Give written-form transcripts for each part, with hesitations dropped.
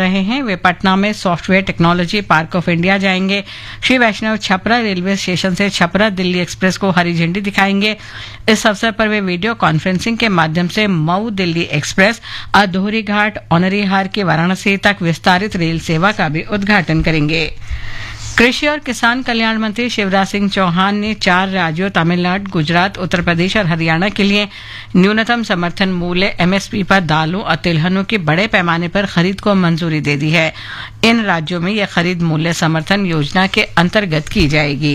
रहे हैं। वे पटना में software technology park of India जाएंगे। श्री वैष्णव छपरा रेलवे स्टेशन से छपरा दिल्ली एक्सप्रेस को हरी झंडी दिखाएंगे। इस अवसर पर वे वीडियो कॉन्फ्रेंसिंग के माध्यम से मऊ दिल्ली एक्सप्रेस, अधोरी घाट, औनरीहार के वाराणसी तक विस्तारित रेल सेवा का भी उद्घाटन करेंगे। कृषि और किसान कल्याण मंत्री शिवराज सिंह चौहान ने 4 राज्यों तमिलनाडु, गुजरात, उत्तर प्रदेश और हरियाणा के लिए न्यूनतम समर्थन मूल्य एमएसपी पर दालों और तिलहनों की बड़े पैमाने पर खरीद को मंजूरी दे दी है। इन राज्यों में यह खरीद मूल्य समर्थन योजना के अंतर्गत की जाएगी।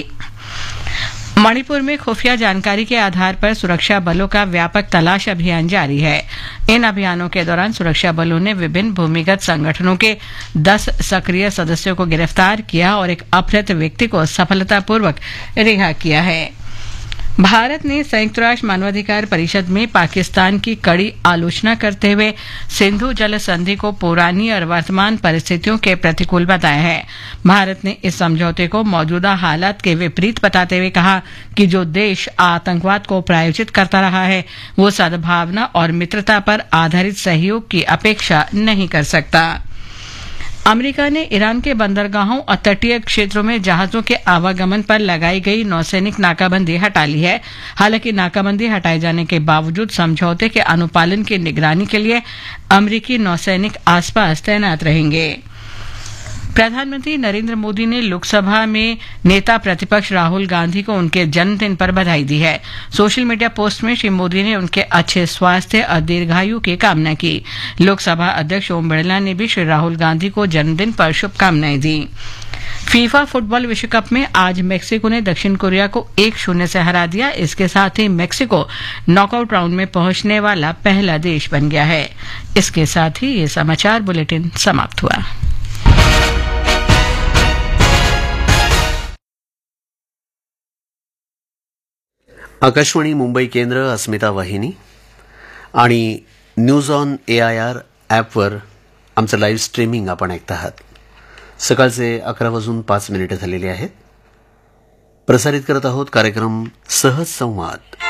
मणिपुर में खुफिया जानकारी के आधार पर सुरक्षा बलों का व्यापक तलाश अभियान जारी है। इन अभियानों के दौरान सुरक्षा बलों ने विभिन्न भूमिगत संगठनों के 10 सक्रिय सदस्यों को गिरफ्तार किया और एक अपहृत व्यक्ति को सफलतापूर्वक रिहा किया है। भारत ने संयुक्त राष्ट्र मानवाधिकार परिषद में पाकिस्तान की कड़ी आलोचना करते हुए सिंधु जल संधि को पुरानी और वर्तमान परिस्थितियों के प्रतिकूल बताया है। भारत ने इस समझौते को मौजूदा हालात के विपरीत बताते हुए कहा कि जो देश आतंकवाद को प्रायोजित करता रहा है वो सद्भावना और मित्रता पर आधारित सहयोग की अपेक्षा नहीं कर सकता। अमेरिका ने ईरान के बंदरगाहों और तटीय क्षेत्रों में जहाजों के आवागमन पर लगाई गई नौसैनिक नाकाबंदी हटा ली है। हालांकि नाकाबंदी हटाए जाने के बावजूद समझौते के अनुपालन की निगरानी के लिए अमेरिकी नौसैनिक आसपास तैनात रहेंगे। प्रधानमंत्री नरेंद्र मोदी ने लोकसभा में नेता प्रतिपक्ष राहुल गांधी को उनके जन्मदिन पर बधाई दी है। सोशल मीडिया पोस्ट में श्री मोदी ने उनके अच्छे स्वास्थ्य और दीर्घायु की कामना की। लोकसभा अध्यक्ष ओम बिरला ने भी श्री राहुल गांधी को जन्मदिन पर शुभकामनाएं दी। फीफा फुटबॉल विश्व कप में आज मेक्सिको ने दक्षिण कोरिया को 1-0 से हरा दिया। इसके साथ ही मेक्सिको नॉकआउट राउंड में पहुंचने वाला पहला देश बन गया है। इसके साथ ही ये समाचार बुलेटिन समाप्त हुआ। आकाशवाणी मुंबई केंद्र, अस्मिता वाहिनी आणि न्यूज ऑन AIR ॲपवर आमचं लाईव्ह स्ट्रीमिंग आपण ऐकत आहात. सकाळचे 11:05 झालेले आहेत. प्रसारित करत आहोत कार्यक्रम सहज संवाद.